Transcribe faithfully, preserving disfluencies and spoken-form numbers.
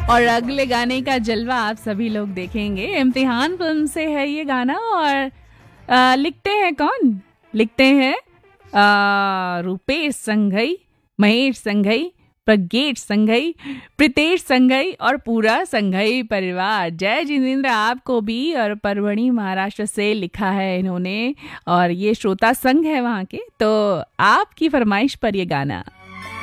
और अगले गाने का जलवा आप सभी लोग देखेंगे। इम्तिहान फिल्म से है ये गाना और आ, लिखते हैं कौन? लिखते हैं आ, Rupesh Shanghai, Mahesh Shanghai, प्रगेश Shanghai, Pritesh Shanghai और पूरा संघई परिवार। जय जितेंद्र आपको भी। और परभणी महाराष्ट्र से लिखा है इन्होंने और ये श्रोता संघ है वहाँ के। तो आपकी फरमाइश पर ये गाना।